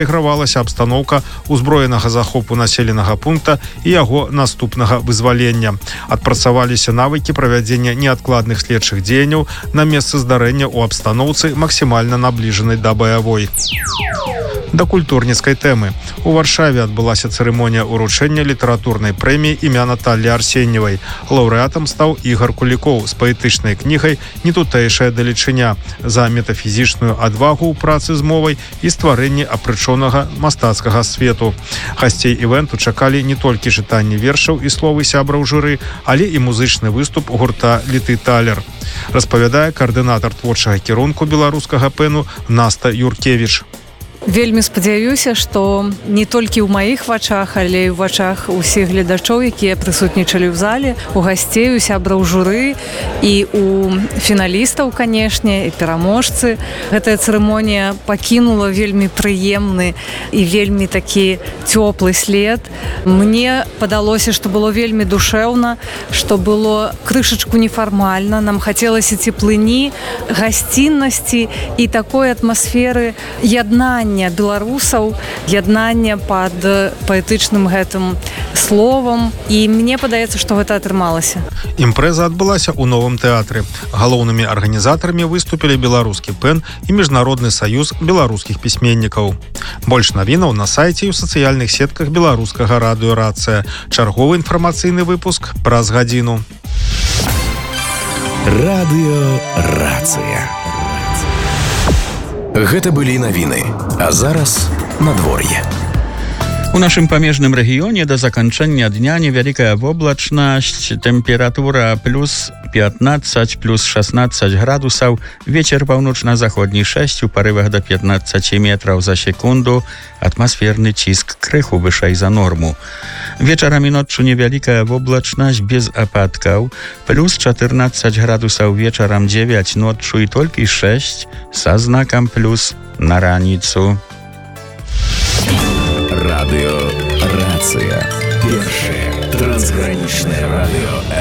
Ігравалася абстаноўка узброенага захопу населенага пункта і яго наступнага вызвалення. Адпрацаваліся навыкі правядзення неадкладных следчых дзеянняў на месцы здарэння ў абстаноўцы максімальна набліжанай да баявой. Да культурніцкай тэмы. У Варшаве адбылася цырымонія ўручэння літаратурнай прэміі імя Наталлі Арсеньевай. Лаўрэатам стаў Ігар Кулікоў з паэтычнай кнігай «Нетутэйшая далечыня» за метафізічную адвагу ў працы з мовай і стварэнне апрычонага мастацкага свету. Гасцей івенту чакалі не толькі чытанне вершаў і словы сябраў журы, але і музычны выступ гурта «Літы талер». Распавядае каардынатар творчага кірунку беларускага пэну Наста Юркевіч. Вельмі спадзяюся, што не толькі ў маіх вачах, але і ў вачах усіх гледачоў, якія прысутнічалі ў зале, у гасцей, у сябраў журы і у фіналістаў, канешне, і пераможцы. Гэтая цырымонія пакінула вельмі прыемны і вельмі такі цёплы след. Мне падалося, што было вельмі душэўна, што было крышачку нефармальна. Нам хацелася цеплыні, гасціннасці і такой атмасферы яднання беларусаў, яднання пад паэтычным гэтым словам, і мне падаецца, што гэта атрымалася. Імпрэза адбылася ў новым тэатры. Галоўнымі арганізатарамі выступілі беларускі пэн і міжнародны саюз беларускіх пісьменнікаў. Больш навінаў на сайце і ў сацыяльных сетках беларускага радыё «Рацыя». Чарговы інфармацыйны выпуск праз гадзіну. Радыё «Рацыя». Гэта былі навіны, а зараз надвор'е. У нашым памежным рэгіёне да заканчэння дня невялікая воблачнасць, тэмпература плюс 15, плюс 16 градусаў, вецер паўночна-заходні 6, у парывах да 15 метраў за секунду, атмасферны ціск крыху вышэй за норму. Вечарам і ноччу невялікая воблачнасць без ападкаў, плюс 14 градусаў вечарам 9, ноччу і толькі 6, са знакам плюс на раніцу. Радыё «Рацыя». Першае трансгранічнае радыё